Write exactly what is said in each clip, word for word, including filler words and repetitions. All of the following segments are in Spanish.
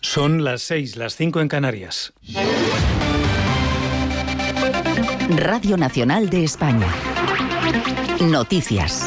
Son las seis, las cinco en Canarias. Radio Nacional de España. Noticias.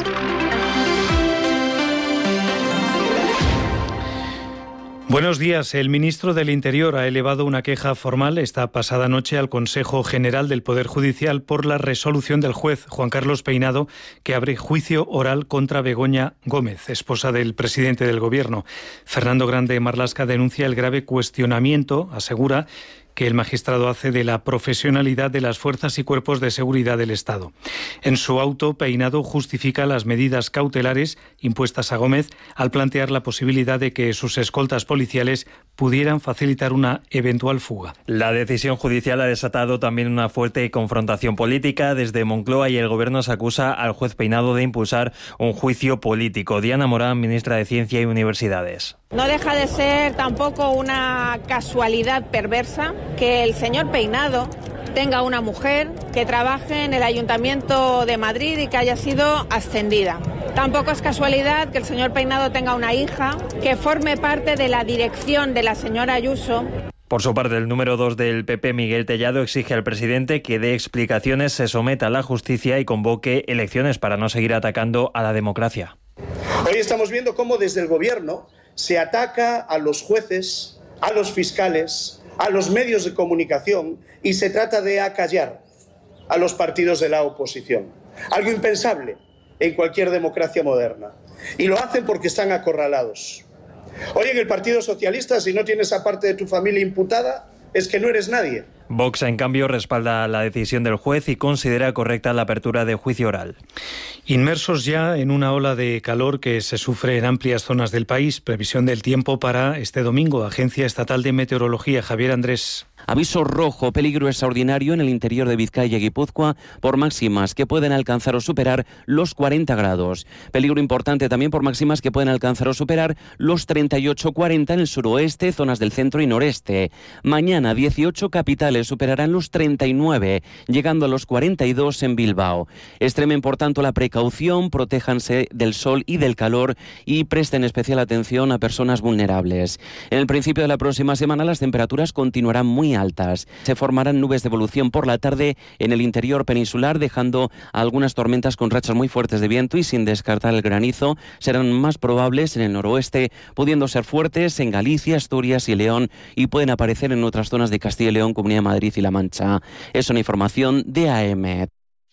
Buenos días. El ministro del Interior ha elevado una queja formal esta pasada noche al Consejo General del Poder Judicial por la resolución del juez Juan Carlos Peinado, que abre juicio oral contra Begoña Gómez, esposa del presidente del Gobierno. Fernando Grande Marlaska denuncia el grave cuestionamiento, asegura, que el magistrado hace de la profesionalidad de las fuerzas y cuerpos de seguridad del Estado. En su auto, Peinado justifica las medidas cautelares impuestas a Gómez al plantear la posibilidad de que sus escoltas policiales pudieran facilitar una eventual fuga. La decisión judicial ha desatado también una fuerte confrontación política. Desde Moncloa y el Gobierno se acusa al juez Peinado de impulsar un juicio político. Diana Morán, ministra de Ciencia y Universidades. No deja de ser tampoco una casualidad perversa que el señor Peinado tenga una mujer que trabaje en el Ayuntamiento de Madrid y que haya sido ascendida. Tampoco es casualidad que el señor Peinado tenga una hija que forme parte de la dirección de la señora Ayuso. Por su parte, el número dos del P P, Miguel Tellado, exige al presidente que dé explicaciones, se someta a la justicia y convoque elecciones para no seguir atacando a la democracia. Hoy estamos viendo cómo desde el Gobierno se ataca a los jueces, a los fiscales, a los medios de comunicación y se trata de acallar a los partidos de la oposición. Algo impensable en cualquier democracia moderna. Y lo hacen porque están acorralados. Hoy en el Partido Socialista, si no tienes a parte de tu familia imputada, es que no eres nadie. Vox, en cambio, respalda la decisión del juez y considera correcta la apertura de juicio oral. Inmersos ya en una ola de calor que se sufre en amplias zonas del país. Previsión del tiempo para este domingo. Agencia Estatal de Meteorología. Javier Andrés. Aviso rojo, peligro extraordinario en el interior de Vizcaya y Guipúzcoa por máximas que pueden alcanzar o superar los cuarenta grados. Peligro importante también por máximas que pueden alcanzar o superar los treinta y ocho a cuarenta en el suroeste, zonas del centro y noreste. Mañana dieciocho capitales superarán los treinta y nueve, llegando a los cuarenta y dos en Bilbao. Extremen por tanto la precaución, protéjanse del sol y del calor y presten especial atención a personas vulnerables. En el principio de la próxima semana las temperaturas continuarán muy altas. Se formarán nubes de evolución por la tarde en el interior peninsular, dejando algunas tormentas con rachas muy fuertes de viento y sin descartar el granizo. Serán más probables en el noroeste, pudiendo ser fuertes en Galicia, Asturias y León, y pueden aparecer en otras zonas de Castilla y León, Comunidad de Madrid y La Mancha. Es una información de A M.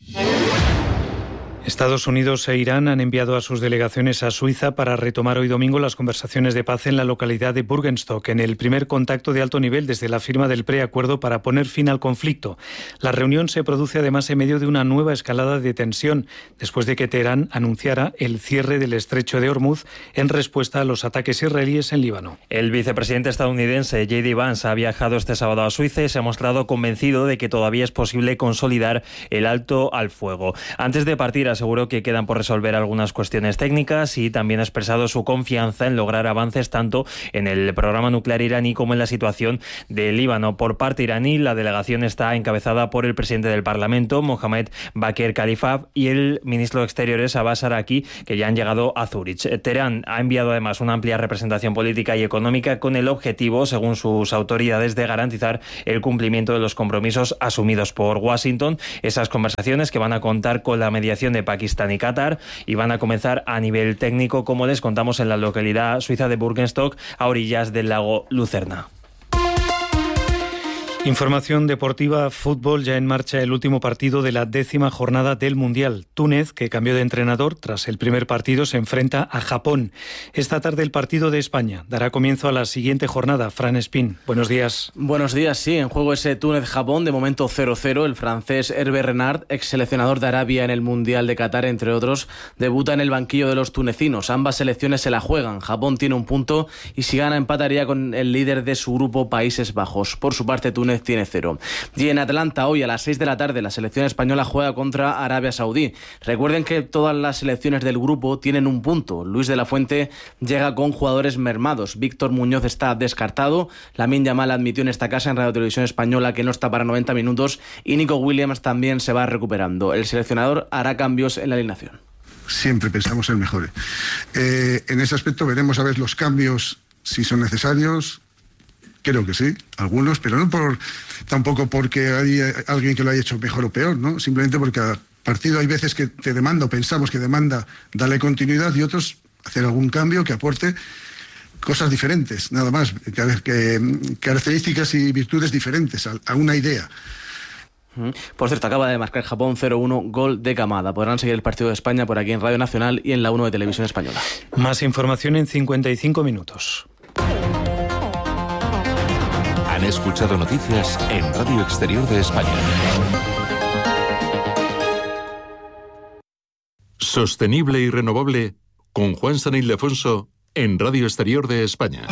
Estados Unidos e Irán han enviado a sus delegaciones a Suiza para retomar hoy domingo las conversaciones de paz en la localidad de Burgenstock, en el primer contacto de alto nivel desde la firma del preacuerdo para poner fin al conflicto. La reunión se produce además en medio de una nueva escalada de tensión, después de que Teherán anunciara el cierre del estrecho de Hormuz en respuesta a los ataques israelíes en Líbano. El vicepresidente estadounidense J D Vance ha viajado este sábado a Suiza y se ha mostrado convencido de que todavía es posible consolidar el alto al fuego. Antes de partir, aseguró que quedan por resolver algunas cuestiones técnicas y también ha expresado su confianza en lograr avances tanto en el programa nuclear iraní como en la situación de Líbano. Por parte iraní, la delegación está encabezada por el presidente del Parlamento, Mohamed Bakr Khalifah, y el ministro de Exteriores, Abbas Araki, que ya han llegado a Zúrich. Teherán ha enviado además una amplia representación política y económica con el objetivo, según sus autoridades, de garantizar el cumplimiento de los compromisos asumidos por Washington. Esas conversaciones que van a contar con la mediación de Pakistán y Qatar y van a comenzar a nivel técnico, como les contamos, en la localidad suiza de Burgenstock, a orillas del lago Lucerna. Información deportiva, fútbol, ya en marcha el último partido de la décima jornada del Mundial. Túnez, que cambió de entrenador tras el primer partido, se enfrenta a Japón. Esta tarde el partido de España dará comienzo a la siguiente jornada. Fran Espín, buenos días. Buenos días, sí, en juego ese Túnez-Japón, de momento cero cero. El francés Hervé Renard, ex seleccionador de Arabia en el Mundial de Qatar, entre otros, debuta en el banquillo de los tunecinos. Ambas selecciones se la juegan. Japón tiene un punto y si gana empataría con el líder de su grupo, Países Bajos. Por su parte, Túnez tiene cero. Y en Atlanta, hoy a las seis de la tarde, la selección española juega contra Arabia Saudí. Recuerden que todas las selecciones del grupo tienen un punto. Luis de la Fuente llega con jugadores mermados. Víctor Muñoz está descartado. Lamine Yamal admitió en esta casa, en Radio Televisión Española, que no está para noventa minutos. Y Nico Williams también se va recuperando. El seleccionador hará cambios en la alineación. Siempre pensamos en mejores. Eh, en ese aspecto veremos a ver los cambios, si son necesarios. Creo que sí, algunos, pero no por tampoco porque hay alguien que lo haya hecho mejor o peor, ¿no? Simplemente porque cada partido hay veces que te demanda, o pensamos que demanda darle continuidad, y otros hacer algún cambio que aporte cosas diferentes, nada más, que, que, características y virtudes diferentes a, a una idea. Por cierto, acaba de marcar Japón cero uno, gol de Kamada. Podrán seguir el partido de España por aquí en Radio Nacional y en la uno de Televisión Española. Más información en cincuenta y cinco minutos. Han escuchado noticias en Radio Exterior de España. Sostenible y renovable con Juan San Ildefonso en Radio Exterior de España.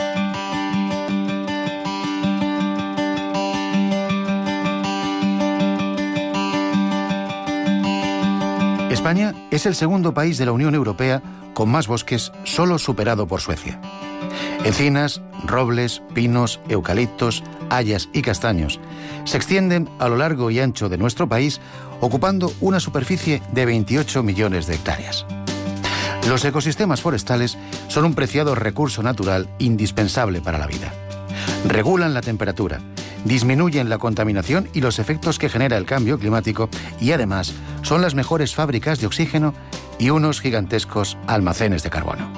España es el segundo país de la Unión Europea con más bosques, solo superado por Suecia. Encinas, robles, pinos, eucaliptos, hayas y castaños se extienden a lo largo y ancho de nuestro país, ocupando una superficie de veintiocho millones de hectáreas. Los ecosistemas forestales son un preciado recurso natural indispensable para la vida. Regulan la temperatura, disminuyen la contaminación y los efectos que genera el cambio climático, y además son las mejores fábricas de oxígeno y unos gigantescos almacenes de carbono.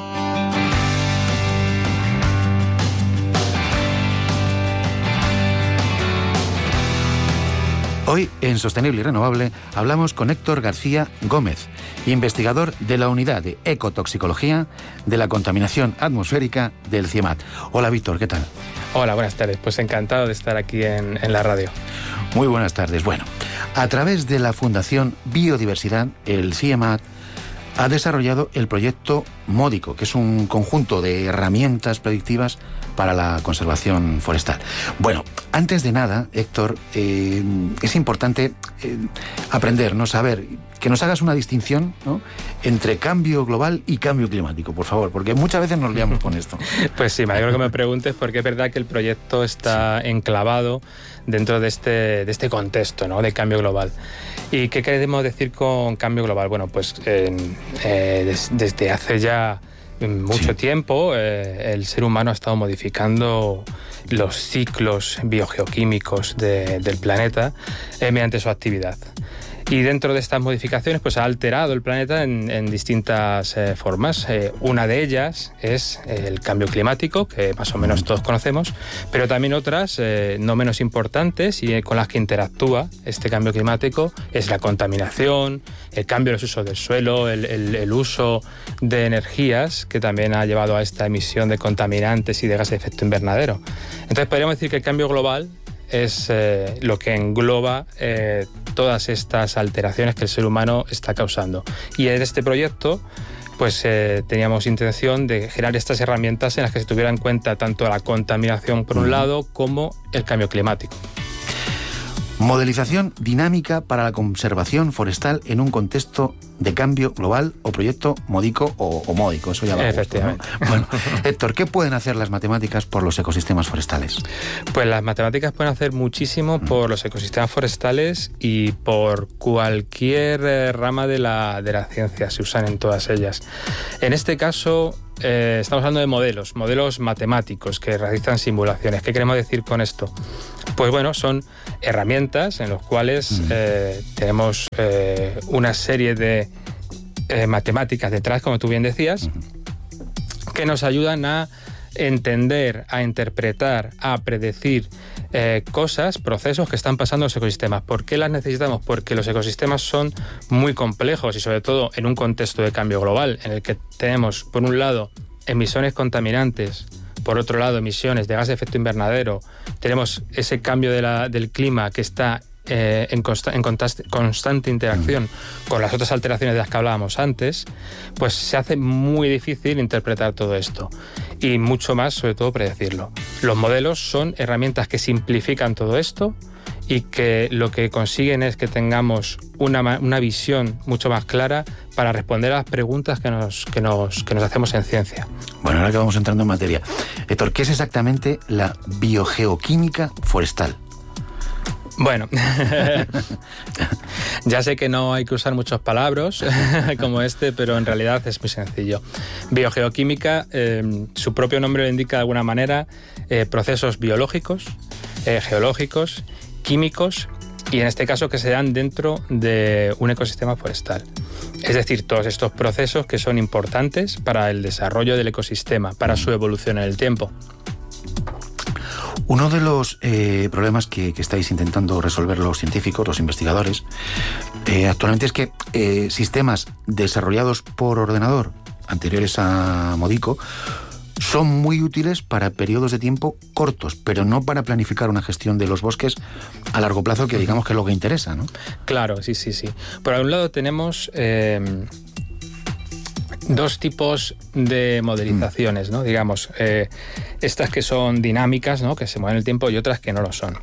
Hoy, en Sostenible y Renovable, hablamos con Héctor García Gómez, investigador de la Unidad de Ecotoxicología de la Contaminación Atmosférica del CIEMAT. Hola, Víctor, ¿qué tal? Hola, buenas tardes. Pues encantado de estar aquí en, en la radio. Muy buenas tardes. Bueno, a través de la Fundación Biodiversidad, el CIEMAT ha desarrollado el proyecto Módico, que es un conjunto de herramientas predictivas para la conservación forestal. Bueno, antes de nada, Héctor, eh, es importante eh, aprender, ¿no? Saber, que nos hagas una distinción, ¿no?, entre cambio global y cambio climático, por favor, porque muchas veces nos liamos con esto. Pues sí, me alegro que me preguntes, porque es verdad que el proyecto está sí. enclavado dentro de este, de este contexto, ¿no?, de cambio global. ¿Y qué queremos decir con cambio global? Bueno, pues eh, eh, des, desde hace ya mucho sí. tiempo eh, el ser humano ha estado modificando los ciclos biogeoquímicos de, del planeta eh, mediante su actividad. Y dentro de estas modificaciones pues ha alterado el planeta en, en distintas eh, formas. Eh, una de ellas es el cambio climático, que más o menos todos conocemos, pero también otras eh, no menos importantes y eh, con las que interactúa este cambio climático es la contaminación, el cambio de los usos del suelo, el, el, el uso de energías, que también ha llevado a esta emisión de contaminantes y de gases de efecto invernadero. Entonces podríamos decir que el cambio global es eh, lo que engloba eh, todas estas alteraciones que el ser humano está causando. Y en este proyecto pues eh, teníamos intención de generar estas herramientas en las que se tuviera en cuenta tanto la contaminación por un lado como el cambio climático. Modelización dinámica para la conservación forestal en un contexto de cambio global, o proyecto Módico o, o Módico, eso ya va a gusto, ¿no? Bueno, Héctor, ¿qué pueden hacer las matemáticas por los ecosistemas forestales? Pues las matemáticas pueden hacer muchísimo mm. por los ecosistemas forestales y por cualquier eh, rama de la, de la ciencia, se usan en todas ellas. En este caso eh, estamos hablando de modelos, modelos matemáticos que realizan simulaciones. ¿Qué queremos decir con esto? Pues bueno, son herramientas en las cuales mm. eh, tenemos eh, una serie de eh, matemáticas detrás, como tú bien decías, mm. que nos ayudan a entender, a interpretar, a predecir eh, cosas, procesos que están pasando en los ecosistemas. ¿Por qué las necesitamos? Porque los ecosistemas son muy complejos y sobre todo en un contexto de cambio global en el que tenemos, por un lado, emisiones contaminantes, por otro lado, emisiones de gas de efecto invernadero, tenemos ese cambio de la, del clima que está eh, en, consta, en constante interacción con las otras alteraciones de las que hablábamos antes, pues se hace muy difícil interpretar todo esto y mucho más, sobre todo, predecirlo. Los modelos son herramientas que simplifican todo esto y que lo que consiguen es que tengamos una, una visión mucho más clara para responder a las preguntas que nos, que, nos, que nos hacemos en ciencia. Bueno, ahora que vamos entrando en materia, Héctor, ¿qué es exactamente la biogeoquímica forestal? Bueno, ya sé que no hay que usar muchos palabras como este, pero en realidad es muy sencillo. Biogeoquímica, eh, su propio nombre lo indica de alguna manera, eh, procesos biológicos, eh, geológicos, químicos y en este caso que se dan dentro de un ecosistema forestal. Es decir, todos estos procesos que son importantes para el desarrollo del ecosistema, para su evolución en el tiempo. Uno de los eh, problemas que, que estáis intentando resolver los científicos, los investigadores, eh, actualmente es que eh, sistemas desarrollados por ordenador, anteriores a Modico, son muy útiles para periodos de tiempo cortos, pero no para planificar una gestión de los bosques a largo plazo, que digamos que es lo que interesa, ¿no? Claro, sí, sí, sí. Por un lado tenemos eh, dos tipos de modelizaciones, ¿no? Digamos, eh, estas que son dinámicas, ¿no? Que se mueven en el tiempo, y otras que no lo son.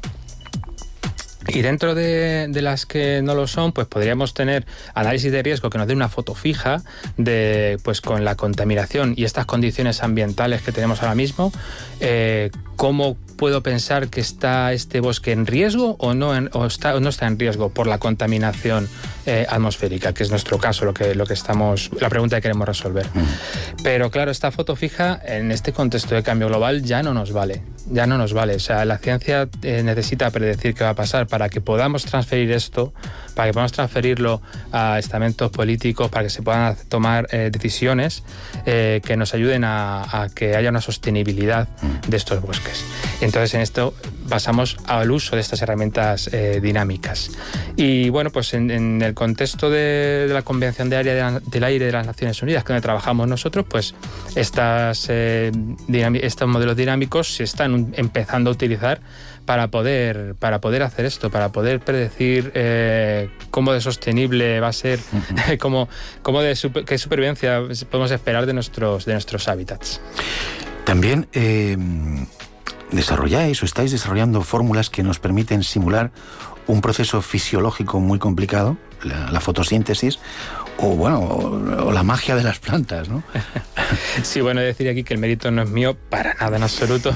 Y dentro de, de las que no lo son, pues podríamos tener análisis de riesgo que nos dé una foto fija de, pues con la contaminación y estas condiciones ambientales que tenemos ahora mismo, eh, cómo puedo pensar que está este bosque en riesgo o no, en, o está, o no está en riesgo por la contaminación eh, atmosférica, que es nuestro caso, lo que, lo que estamos, la pregunta que queremos resolver. Mm. Pero claro, esta foto fija en este contexto de cambio global ya no nos vale, ya no nos vale. O sea, la ciencia eh, necesita predecir qué va a pasar para que podamos transferir esto, para que podamos transferirlo a estamentos políticos, para que se puedan tomar eh, decisiones eh, que nos ayuden a, a que haya una sostenibilidad de estos bosques. Entonces, en esto pasamos al uso de estas herramientas eh, dinámicas. Y bueno, pues en, en el contexto de, de la Convención de Área de la, del Aire de las Naciones Unidas, que donde trabajamos nosotros, pues estas, eh, estos modelos dinámicos se están empezando a utilizar para poder, para poder hacer esto, para poder predecir eh, cómo de sostenible va a ser, uh-huh. cómo, cómo de super, qué supervivencia podemos esperar de nuestros, de nuestros hábitats. También eh, desarrolláis o estáis desarrollando fórmulas que nos permiten simular un proceso fisiológico muy complicado, la, la fotosíntesis, o bueno, o, o la magia de las plantas, ¿no? Sí, bueno, decir aquí que el mérito no es mío para nada en absoluto.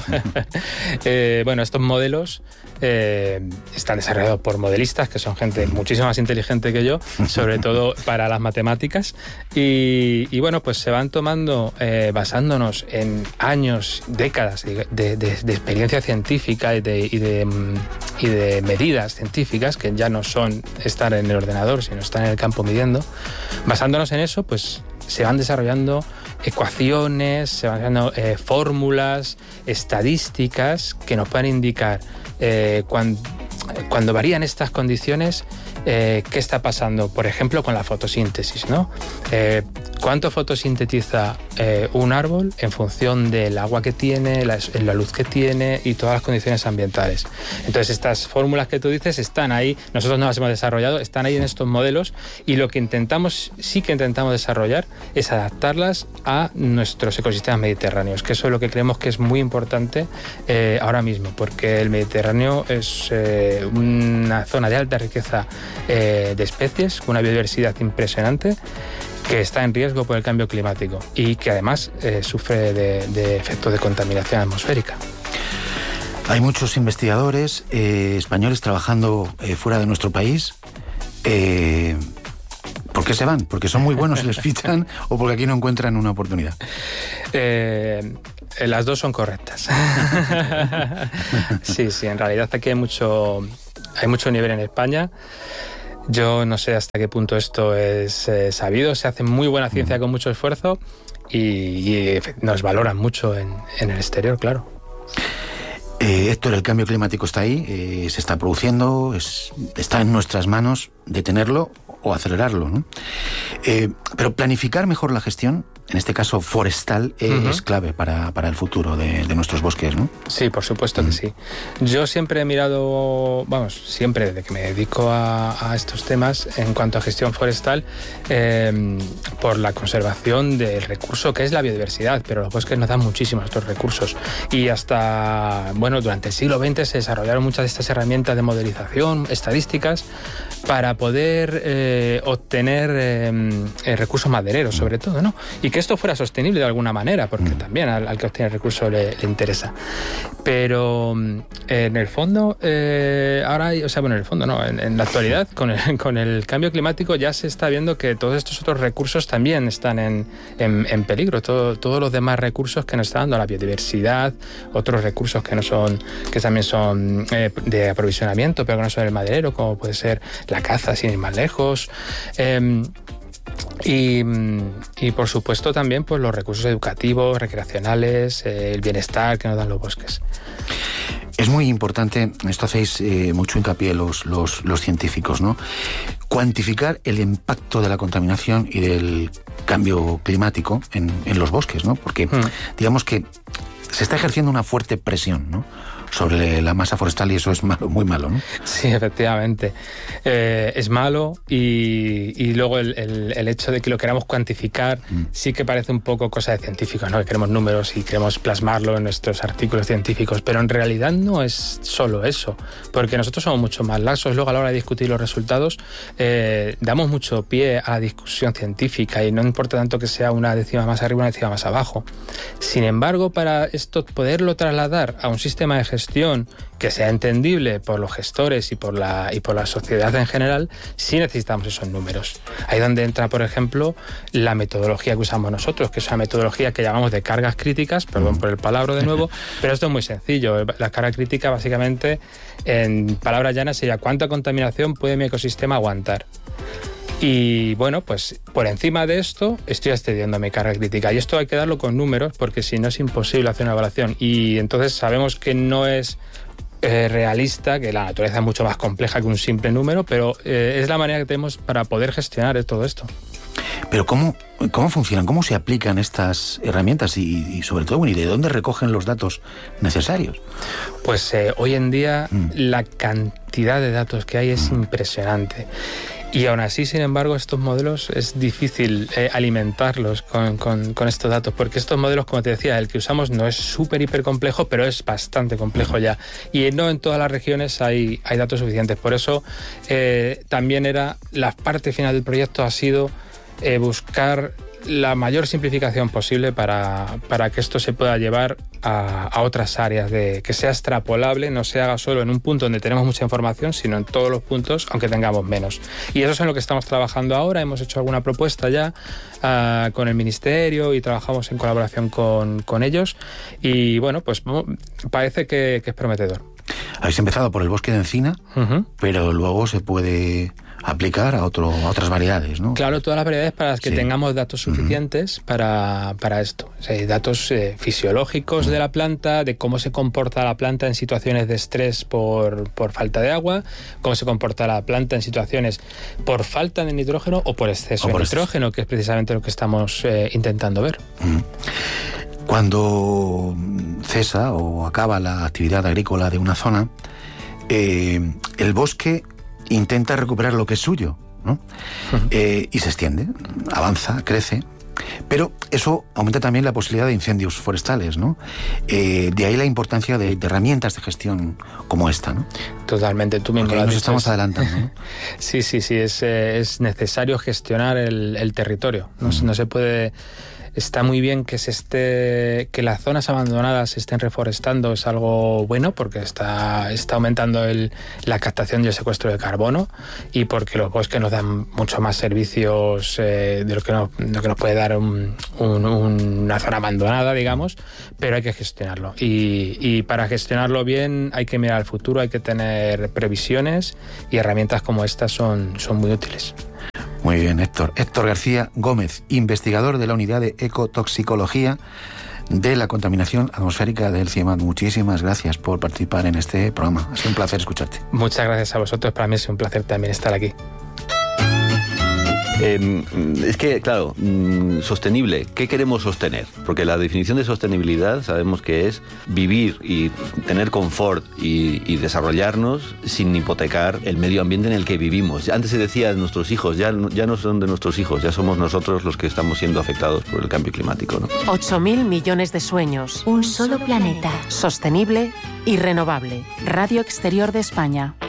eh, bueno, estos modelos eh, están desarrollados por modelistas, que son gente muchísimo más inteligente que yo, sobre todo para las matemáticas, y, y bueno, pues se van tomando, eh, basándonos en años, décadas de, de, de, de experiencia científica y de, y, de, y de medidas científicas, que ya no son estar en el ordenador, sino estar en el campo midiendo. Basándonos en eso, pues se van desarrollando ecuaciones, se van desarrollando eh, fórmulas, estadísticas que nos puedan indicar eh, cuando, cuando varían estas condiciones, eh, qué está pasando, por ejemplo, con la fotosíntesis, ¿no? Eh, ¿Cuánto fotosintetiza eh, un árbol en función del agua que tiene, la, la luz que tiene y todas las condiciones ambientales? Entonces, estas fórmulas que tú dices están ahí, nosotros no las hemos desarrollado, están ahí en estos modelos, y lo que intentamos, sí que intentamos desarrollar es adaptarlas a nuestros ecosistemas mediterráneos, que eso es lo que creemos que es muy importante eh, ahora mismo, porque el Mediterráneo es eh, una zona de alta riqueza eh, de especies, con una biodiversidad impresionante, que está en riesgo por el cambio climático y que además eh, sufre de, de efectos de contaminación atmosférica. Hay muchos investigadores eh, españoles trabajando eh, fuera de nuestro país. Eh, ¿Por qué se van? ¿Porque son muy buenos y les fichan o porque aquí no encuentran una oportunidad? Eh, las dos son correctas. Sí, sí, en realidad aquí hay mucho, hay mucho nivel en España. Yo no sé hasta qué punto esto es eh, sabido. Se hace muy buena ciencia con mucho esfuerzo y, y nos valoran mucho en, en el exterior, claro. Eh, Héctor, el cambio climático está ahí, eh, se está produciendo, es, está en nuestras manos detenerlo o acelerarlo, ¿no? Eh, pero planificar mejor la gestión, en este caso forestal, eh, uh-huh. es clave para, para el futuro de, de nuestros bosques, ¿no? Sí, por supuesto uh-huh. que sí. Yo siempre he mirado, vamos, siempre desde que me dedico a, a estos temas en cuanto a gestión forestal, eh, por la conservación del recurso que es la biodiversidad, pero los bosques nos dan muchísimos otros recursos. Y hasta, bueno, durante el siglo veinte se desarrollaron muchas de estas herramientas de modelización, estadísticas, para poder eh, obtener eh, recursos madereros, sobre todo, ¿no? Y que esto fuera sostenible de alguna manera, porque mm. también al, al que obtiene recursos le, le interesa. Pero en el fondo, eh, ahora, hay, o sea, bueno, en el fondo no, en, en la actualidad, con el, con el cambio climático ya se está viendo que todos estos otros recursos también están en, en, en peligro, todo, todos los demás recursos que nos está dando la biodiversidad, otros recursos que no son, que también son eh, de aprovisionamiento, pero que no son el maderero, como puede ser la caza, sin ir más lejos. Eh, Y, y por supuesto también pues los recursos educativos, recreacionales, eh, el bienestar que nos dan los bosques. Es muy importante, esto hacéis eh, mucho hincapié los, los, los científicos, ¿no? Cuantificar el impacto de la contaminación y del cambio climático en, en los bosques, ¿no? Porque mm. digamos que se está ejerciendo una fuerte presión, ¿no?, sobre la masa forestal, y eso es malo, muy malo, ¿no? Sí, efectivamente. Eh, es malo y, y luego el, el, el hecho de que lo queramos cuantificar mm. sí que parece un poco cosa de científicos, ¿no? Que queremos números y queremos plasmarlo en nuestros artículos científicos, pero en realidad no es solo eso, porque nosotros somos mucho más laxos. Luego a la hora de discutir los resultados eh, damos mucho pie a la discusión científica y no importa tanto que sea una décima más arriba o una décima más abajo. Sin embargo, para esto poderlo trasladar a un sistema de gestión que sea entendible por los gestores y por la y por la sociedad en general, sí necesitamos esos números. Ahí donde entra, por ejemplo, la metodología que usamos nosotros, que es una metodología que llamamos de cargas críticas, perdón por el palabra de nuevo, pero esto es muy sencillo. La carga crítica, básicamente, en palabras llanas, sería cuánta contaminación puede mi ecosistema aguantar. Y bueno, pues por encima de esto estoy excediendo mi carga crítica, y esto hay que darlo con números, porque si no es imposible hacer una evaluación, y entonces sabemos que no es eh, realista, que la naturaleza es mucho más compleja que un simple número, pero eh, es la manera que tenemos para poder gestionar todo esto. Pero ¿cómo, cómo funcionan? ¿Cómo se aplican estas herramientas? Y, y sobre todo, bueno, ¿y de dónde recogen los datos necesarios? Pues eh, hoy en día mm. la cantidad de datos que hay es mm. impresionante. Y aún así, sin embargo, estos modelos es difícil eh, alimentarlos con, con, con estos datos, porque estos modelos, como te decía, el que usamos no es súper hiper complejo, pero es bastante complejo ya. Y no en todas las regiones hay, hay datos suficientes. Por eso eh, también era la parte final del proyecto ha sido eh, buscar la mayor simplificación posible para, para que esto se pueda llevar a, a otras áreas, de que sea extrapolable, no se haga solo en un punto donde tenemos mucha información, sino en todos los puntos, aunque tengamos menos. Y eso es en lo que estamos trabajando ahora. Hemos hecho alguna propuesta ya uh, con el Ministerio y trabajamos en colaboración con, con ellos, y bueno, pues parece que, que es prometedor. Habéis empezado por el bosque de encina, uh-huh. pero luego se puede aplicar a, otro, a otras variedades, ¿no? Claro, todas las variedades para las que sí. tengamos datos suficientes uh-huh. para, para esto. O sea, datos eh, fisiológicos uh-huh. de la planta, de cómo se comporta la planta en situaciones de estrés por, por falta de agua, cómo se comporta la planta en situaciones por falta de nitrógeno o por exceso o por de nitrógeno, exceso. Que es precisamente lo que estamos eh, intentando ver. Uh-huh. Cuando cesa o acaba la actividad agrícola de una zona, eh, el bosque intenta recuperar lo que es suyo, ¿no? Uh-huh. Eh, y se extiende, avanza, crece, pero eso aumenta también la posibilidad de incendios forestales, ¿no? Eh, de ahí la importancia de, de herramientas de gestión como esta, ¿no? Totalmente, tú mismo lo has dicho. Nos estamos adelantando, ¿no? Sí, sí, sí, es, eh, es necesario gestionar el, el territorio, no, uh-huh. no se puede... Está muy bien que se esté, que las zonas abandonadas se estén reforestando, es algo bueno porque está, está aumentando el, la captación y el secuestro de carbono, y porque los bosques nos dan mucho más servicios eh, de lo que, no, de lo que nos puede dar un, un, una zona abandonada, digamos, pero hay que gestionarlo. Y, y para gestionarlo bien hay que mirar al futuro, hay que tener previsiones, y herramientas como estas son, son muy útiles. Muy bien, Héctor. Héctor García Gómez, investigador de la Unidad de Ecotoxicología de la Contaminación Atmosférica del CIEMAT. Muchísimas gracias por participar en este programa. Ha sido un placer escucharte. Muchas gracias a vosotros. Para mí es un placer también estar aquí. Eh, es que, claro, mmm, sostenible, ¿qué queremos sostener? Porque la definición de sostenibilidad sabemos que es vivir y tener confort y, y desarrollarnos sin hipotecar el medio ambiente en el que vivimos. Antes se decía de nuestros hijos, ya, ya no son de nuestros hijos, ya somos nosotros los que estamos siendo afectados por el cambio climático, ¿no? ocho mil millones de sueños. Un solo planeta. Sostenible y renovable. Radio Exterior de España.